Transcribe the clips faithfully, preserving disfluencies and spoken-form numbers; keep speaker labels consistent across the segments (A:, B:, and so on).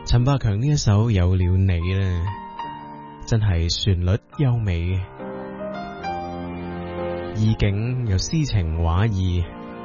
A: 陳百強呢一首有了你呢，真係旋律優美，意境又詩情畫意，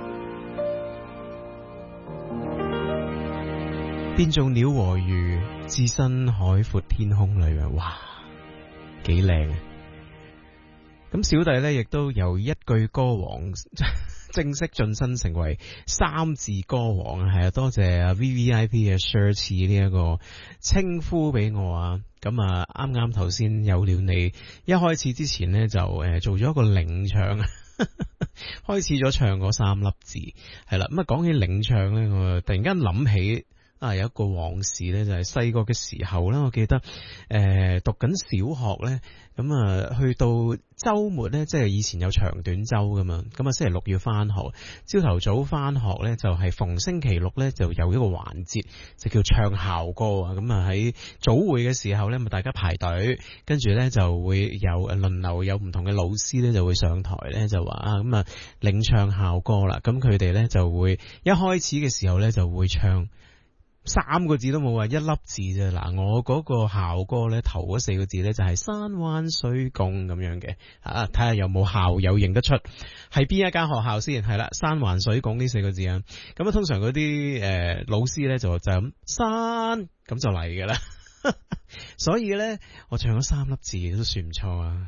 A: 變做鳥和魚置身海闊天空裏面，哇，幾靚啊！咁小弟呢，亦都由一句歌王正式晉身成為三字歌王，係啊，多謝啊 V V I P 嘅 Shirts 呢一個稱呼俾我啊。咁啊，啱啱頭先有了你，一開始之前呢，就誒做咗一個領唱，開始咗唱嗰三粒字，係啦。咁啊，講起領唱呢，我突然間諗起。啊，有一個往事咧，就係細個嘅時候咧，我記得誒、呃、讀緊小學咧，咁啊去到週末咧，即係以前有長短週噶嘛，咁啊星期六要翻學，朝頭早翻學咧就係逢星期六咧就有一個環節，就叫唱校歌啊，咁啊喺早會嘅時候咧，咪大家排隊，跟住咧就會有輪流有唔同嘅老師咧就會上台咧就話啊咁啊領唱校歌啦，咁佢哋咧就會一開始嘅時候咧就會唱。三個字都冇啊，一粒字啫。嗱，我嗰個校歌咧，頭嗰四個字咧就係山灣水共咁樣嘅，啊，睇下有冇校友認得出係邊一間學校先。係啦，山環水共呢四個字啊。咁啊，通常嗰啲誒老師咧就就咁山咁就嚟噶啦。所以咧，我唱咗三粒字都算唔錯啊。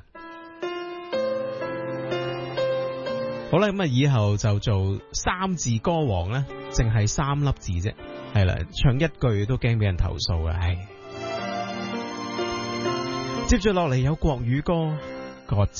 A: 好啦，咁啊，以後就做三字歌王啦，淨係三粒字啫。係啦，唱一句都驚俾人投訴啊！唉，接住落嚟有國語歌，各